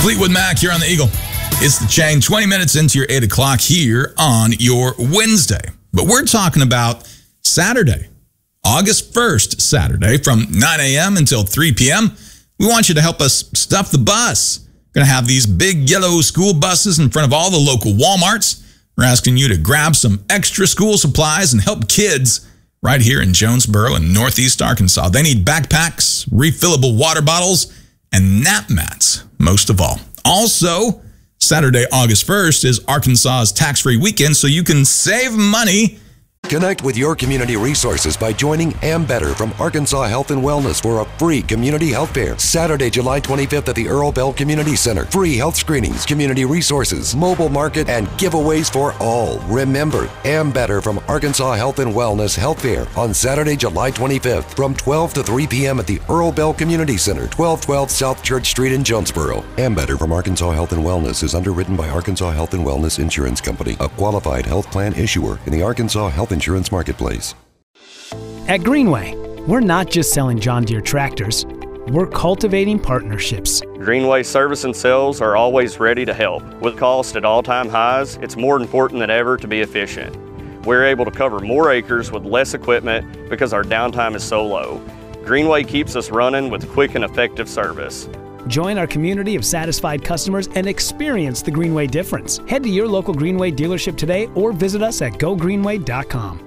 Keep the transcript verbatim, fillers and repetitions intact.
Fleetwood Mac here on the Eagle. It's The Chain, twenty minutes into your eight o'clock here on your Wednesday. But we're talking about Saturday, August first, Saturday, from nine a m until three p m We want you to help us stuff the bus. We're going to have these big yellow school buses in front of all the local Walmarts. We're asking you to grab some extra school supplies and help kids right here in Jonesboro and Northeast Arkansas. They need backpacks, refillable water bottles, and nap mats, most of all. Also, Saturday, August first is Arkansas's tax-free weekend, so you can save money. Connect with your community resources by joining Ambetter from Arkansas Health and Wellness for a free community health fair. Saturday, July twenty-fifth at the Earl Bell Community Center. Free health screenings, community resources, mobile market, and giveaways for all. Remember, Ambetter from Arkansas Health and Wellness Health Fair on Saturday, July twenty-fifth from twelve to three p m at the Earl Bell Community Center, twelve twelve South Church Street in Jonesboro. Ambetter from Arkansas Health and Wellness is underwritten by Arkansas Health and Wellness Insurance Company, a qualified health plan issuer in the Arkansas Health Insurance Marketplace. At Greenway, we're not just selling John Deere tractors, we're cultivating partnerships. Greenway service and sales are always ready to help. With cost at all-time highs, it's more important than ever to be efficient. We're able to cover more acres with less equipment because our downtime is so low. Greenway keeps us running with quick and effective service. Join our community of satisfied customers and experience the Greenway difference. Head to your local Greenway dealership today or visit us at go greenway dot com.